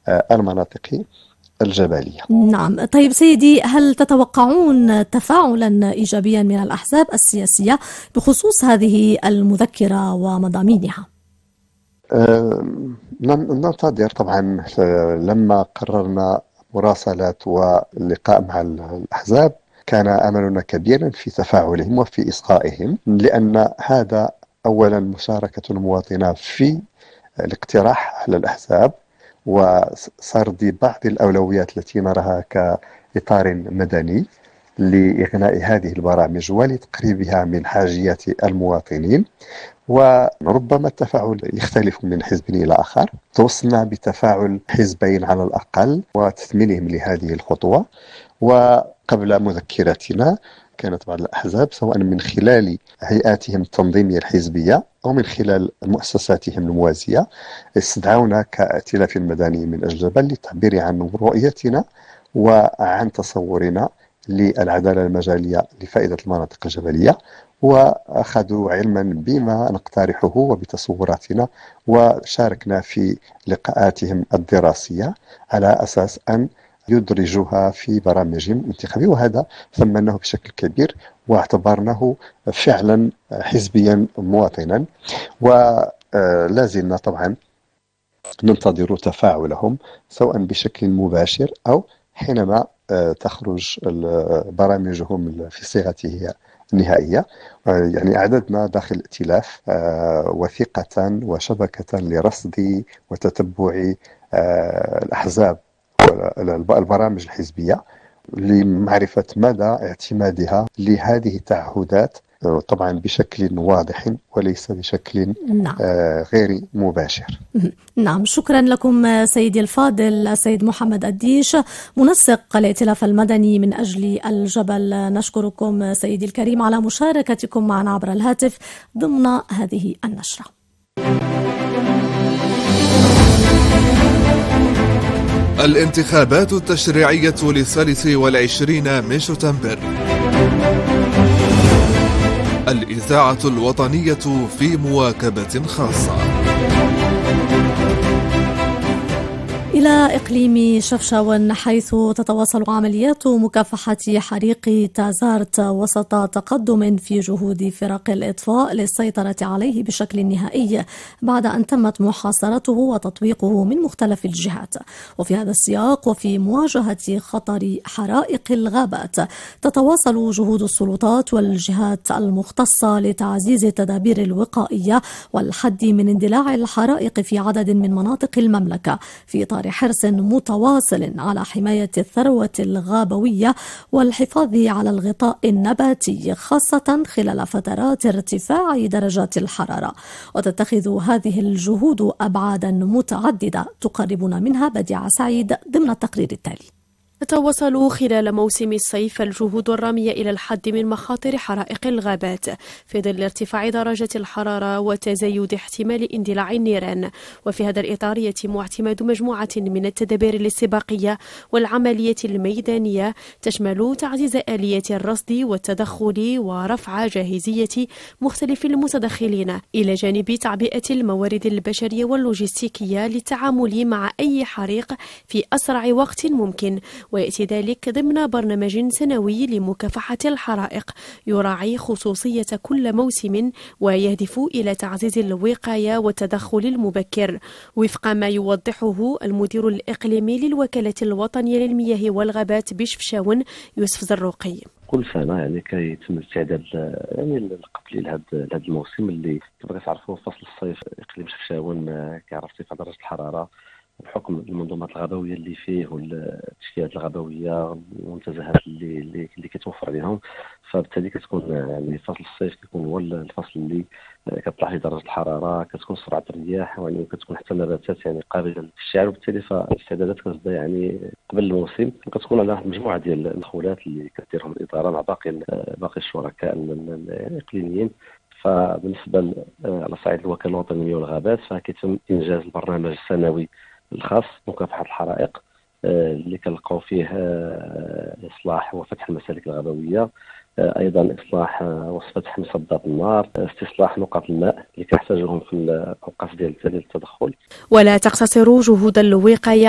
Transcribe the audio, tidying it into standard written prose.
المناطق الجبلية. نعم. طيب سيدي، هل تتوقعون تفاعلا إيجابيا من الأحزاب السياسية بخصوص هذه المذكرة ومضامينها؟ ننتظر طبعا. لما قررنا مراسلات واللقاء مع الأحزاب كان أملنا كبيرا في تفاعلهم وفي إصغائهم، لأن هذا أولا مشاركة المواطنة في الاقتراح على الأحزاب وسرد بعض الأولويات التي نراها كإطار مدني لإغناء هذه البرامج ولتقريبها من حاجيات المواطنين. وربما التفاعل يختلف من حزب إلى آخر. توصلنا بتفاعل حزبين على الأقل وتثمينهم لهذه الخطوة. وقبل مذكرتنا كانت بعض الأحزاب سواء من خلال هيئاتهم التنظيمية الحزبية أو من خلال مؤسساتهم الموازية استدعونا كائتلاف مدني من أجل الجبل للتعبير عن رؤيتنا وعن تصورنا للعدالة المجالية لفائدة المناطق الجبلية، وأخذوا علما بما نقترحه وبتصوراتنا وشاركنا في لقاءاتهم الدراسية على أساس أن يدرجوها في برامجهم الانتخابية، وهذا ثمناه بشكل كبير واعتبرناه فعلا حزبيا مواطنا. ولا زلنا طبعا ننتظر تفاعلهم سواء بشكل مباشر أو حينما تخرج برامجهم في صيغته النهائية. يعني أعددنا داخل الائتلاف وثيقة وشبكة لرصد وتتبع الأحزاب البرامج الحزبية لمعرفة مدى اعتمادها لهذه التعهدات، طبعا بشكل واضح وليس بشكل غير مباشر. نعم، شكرا لكم سيدي الفاضل السيد محمد الديش، منسق الائتلاف المدني من أجل الجبل. نشكركم سيدي الكريم على مشاركتكم معنا عبر الهاتف ضمن هذه النشرة. الانتخابات التشريعية ل23 من شتنبر. الإذاعة الوطنية في مواكبة خاصة. إلى إقليم شفشاون، حيث تتواصل عمليات مكافحة حريق تازارت وسط تقدم في جهود فرق الإطفاء للسيطرة عليه بشكل نهائي بعد أن تمت محاصرته وتطويقه من مختلف الجهات. وفي هذا السياق وفي مواجهة خطر حرائق الغابات تتواصل جهود السلطات والجهات المختصة لتعزيز التدابير الوقائية والحد من اندلاع الحرائق في عدد من مناطق المملكة في إطار حرص متواصل على حماية الثروة الغابوية والحفاظ على الغطاء النباتي، خاصة خلال فترات ارتفاع درجات الحرارة. وتتخذ هذه الجهود أبعادا متعددة تقربنا منها بديع سعيد ضمن التقرير التالي. تتواصل خلال موسم الصيف الجهود الرامية إلى الحد من مخاطر حرائق الغابات في ظل ارتفاع درجة الحرارة وتزايد احتمال اندلاع النيران. وفي هذا الإطار يتم اعتماد مجموعة من التدابير الاستباقية والعملية الميدانية تشمل تعزيز آليات الرصد والتدخل ورفع جاهزية مختلف المتدخلين، إلى جانب تعبئة الموارد البشرية واللوجستيكية للتعامل مع أي حريق في أسرع وقت ممكن. ويأتي ذلك ضمن برنامج سنوي لمكافحة الحرائق يراعي خصوصية كل موسم ويهدف إلى تعزيز الوقاية والتدخل المبكر، وفق ما يوضحه المدير الإقليمي للوكالة الوطنية للمياه والغابات بشفشاون يوسف زروقي. كل سنه يعني كيتم الاستعداد يعني قبل لهذا الموسم اللي كما كتعرفوا فصل الصيف اقليم شفشاون كيعرف ارتفاع درجه الحراره بحكم المنظومات الغابويه اللي فيه والتشكيلات الغابويه والمنتزهات اللي كيتوفر عليهم. فبالتالي كتكون يعني فصل الصيف كيكون هو الفصل اللي كتطلع فيه درجه الحراره، كتكون سرعه الرياح يعني وكتكون حتى النباتات يعني قابله للاشتعال. وبالتالي فالاستعدادات كتبدا يعني قبل الموسم، وكتكون على مجموعه ديال الخولات اللي كديرهم الاداره مع باقي الشركاء الاقليميين. فبالنسبه على صعيد الوكاله الوطنيه للمياه والغابات فكيتم انجاز البرنامج السنوي الخاص بمكافحة الحرائق اللي كنلقاو فيه إصلاح وفتح المسالك الغابوية، أيضا إصلاح وفتح مصدات النار، استصلاح نقاط الماء اللي كنحتاجوهم في الأوقات ديال التدخل. ولا تقتصر جهود الوقاية